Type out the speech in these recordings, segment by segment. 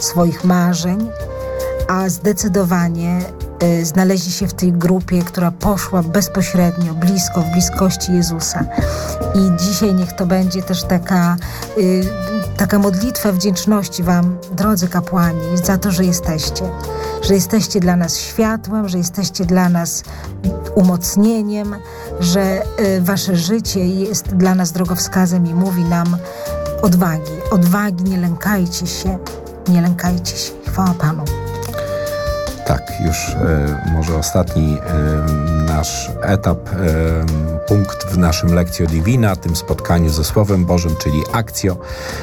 swoich marzeń, a zdecydowanie znaleźli się w tej grupie, która poszła bezpośrednio, blisko, w bliskości Jezusa. I dzisiaj niech to będzie też taka modlitwa wdzięczności wam, drodzy kapłani, za to, że jesteście dla nas światłem, że jesteście dla nas umocnieniem, że wasze życie jest dla nas drogowskazem i mówi nam odwagi, nie lękajcie się. Chwała Panu. Tak, już może ostatni nasz etap, punkt w naszym Lectio Divina, tym spotkaniu ze Słowem Bożym, czyli Actio.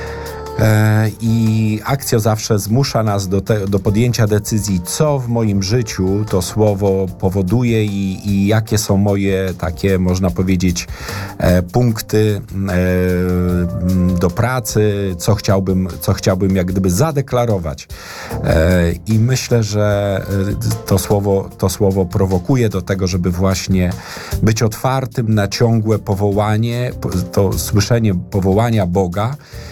I Actio zawsze zmusza nas do podjęcia decyzji, co w moim życiu to słowo powoduje i jakie są moje takie, można powiedzieć, punkty do pracy, co chciałbym jak gdyby zadeklarować. I myślę, że to słowo prowokuje do tego, żeby właśnie być otwartym na ciągłe powołanie, to słyszenie powołania Boga,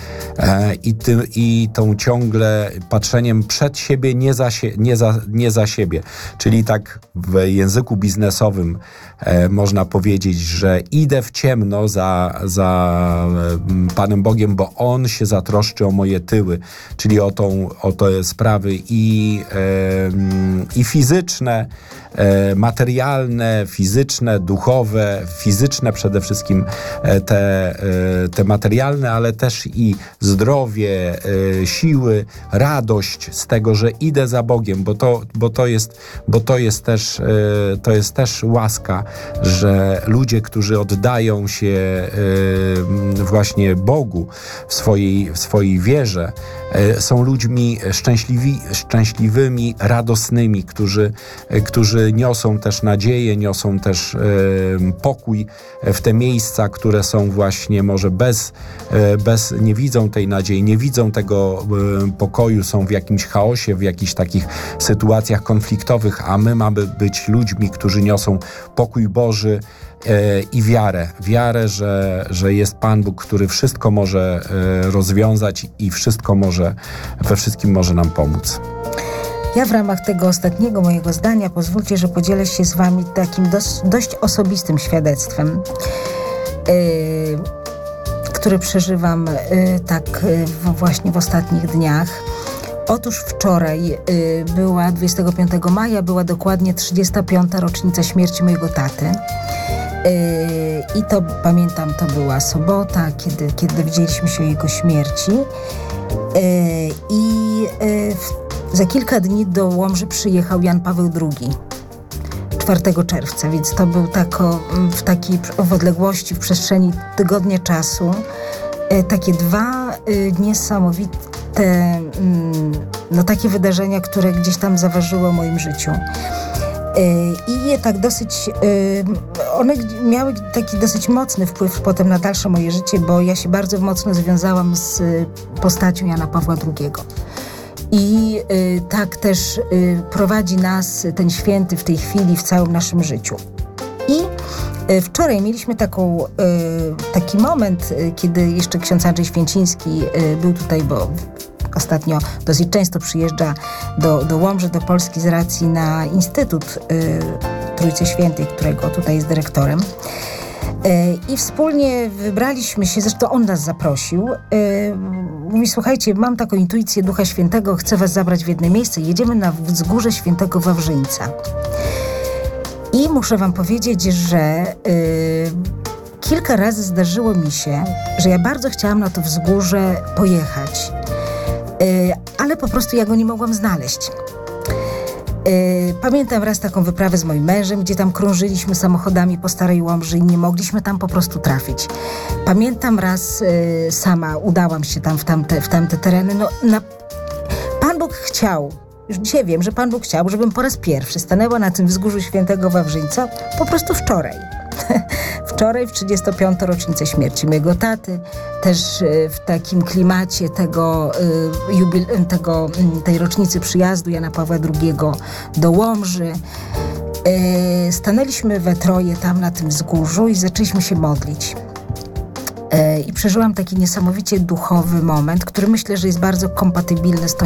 i tą ciągle patrzeniem przed siebie, nie za siebie. Czyli tak w języku biznesowym można powiedzieć, że idę w ciemno za Panem Bogiem, bo On się zatroszczy o moje tyły, czyli o te sprawy i fizyczne, materialne, fizyczne, duchowe, fizyczne przede wszystkim te materialne, ale też i zdrowie, siły, radość z tego, że idę za Bogiem, bo to jest też łaska, że ludzie, którzy oddają się właśnie Bogu w swojej wierze, są ludźmi szczęśliwymi, radosnymi, którzy niosą też nadzieję, niosą też pokój w te miejsca, które są właśnie może nie widzą tej nadziei, nie widzą tego pokoju, są w jakimś chaosie, w jakichś takich sytuacjach konfliktowych, a my mamy być ludźmi, którzy niosą pokój Boży i wiarę, że jest Pan Bóg, który wszystko może rozwiązać i we wszystkim może nam pomóc. Ja w ramach tego ostatniego mojego zdania pozwólcie, że podzielę się z wami takim dość osobistym świadectwem, które przeżywam właśnie w ostatnich dniach. Otóż wczoraj 25 maja była dokładnie 35. rocznica śmierci mojego taty. I to pamiętam, to była sobota, kiedy dowiedzieliśmy się o jego śmierci. Za kilka dni do Łomży przyjechał Jan Paweł II, 4 czerwca, więc to był w takiej odległości, w przestrzeni tygodnia czasu, takie dwa niesamowite, takie wydarzenia, które gdzieś tam zaważyły o moim życiu. I je tak dosyć, one miały taki dosyć mocny wpływ potem na dalsze moje życie, bo ja się bardzo mocno związałam z postacią Jana Pawła II. I tak też prowadzi nas ten święty w tej chwili w całym naszym życiu. I wczoraj mieliśmy taki moment, kiedy jeszcze ksiądz Andrzej Święciński był tutaj, bo ostatnio dosyć często przyjeżdża do Łomży, do Polski z racji na Instytut Trójcy Świętej, którego tutaj jest dyrektorem. I wspólnie wybraliśmy się, zresztą on nas zaprosił. Mówi, słuchajcie, mam taką intuicję Ducha Świętego, chcę was zabrać w jedno miejsce. Jedziemy na wzgórze Świętego Wawrzyńca. I muszę wam powiedzieć, że kilka razy zdarzyło mi się, że ja bardzo chciałam na to wzgórze pojechać, ale po prostu ja go nie mogłam znaleźć. Pamiętam raz taką wyprawę z moim mężem, gdzie tam krążyliśmy samochodami po Starej Łomży i nie mogliśmy tam po prostu trafić. Pamiętam raz sama udałam się tam w tamte tereny. Pan Bóg chciał, już dzisiaj wiem, że Pan Bóg chciał, żebym po raz pierwszy stanęła na tym wzgórzu Świętego Wawrzyńca po prostu wczoraj. Wczoraj w 35. rocznicę śmierci mojego taty, też w takim klimacie tej rocznicy przyjazdu Jana Pawła II do Łomży. Stanęliśmy we troje tam na tym wzgórzu i zaczęliśmy się modlić. I przeżyłam taki niesamowicie duchowy moment, który myślę, że jest bardzo kompatybilny z tą